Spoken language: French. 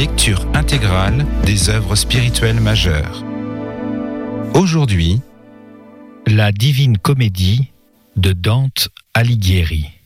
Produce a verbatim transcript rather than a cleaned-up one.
lecture intégrale des œuvres spirituelles majeures. Aujourd'hui, La Divine Comédie de Dante Alighieri.